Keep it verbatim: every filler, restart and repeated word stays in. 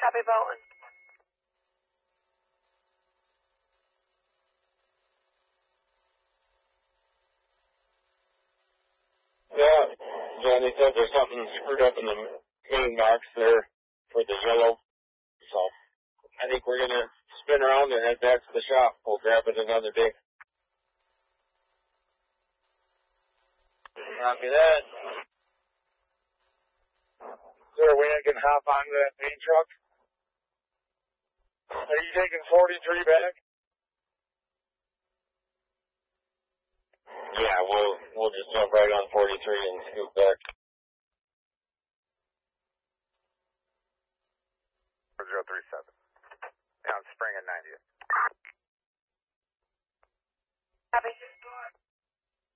Copy, Bolton. Yeah, Johnny said there's something screwed up in the main box there for the yellow. So I think we're going to spin around and head back to the shop. We'll grab it another day. Copy that. Is there a way I can hop onto that paint truck? Are you taking forty-three back? Yeah, we'll we'll just jump right on forty-three and scoot back.